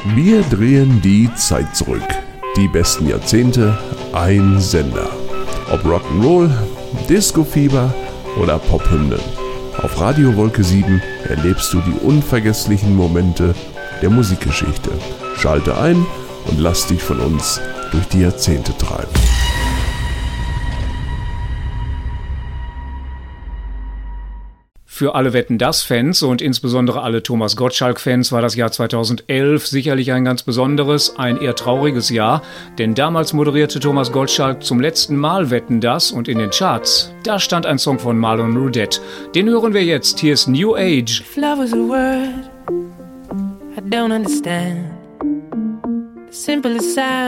Wir drehen die Zeit zurück. Die besten Jahrzehnte, ein Sender. Ob Rock'n'Roll, Disco-Fieber oder Pophymnen. Auf Radio Wolke 7 erlebst du die unvergesslichen Momente der Musikgeschichte. Schalte ein und lass dich von uns durch die Jahrzehnte treiben. Für alle Wetten-dass-Fans und insbesondere alle Thomas Gottschalk-Fans war das Jahr 2011 sicherlich ein ganz besonderes, ein eher trauriges Jahr, denn damals moderierte Thomas Gottschalk zum letzten Mal Wetten-dass und in den Charts, da stand ein Song von Marlon Roudette. Den hören wir jetzt, hier ist New Age. If love was a word I don't understand, the simplest sound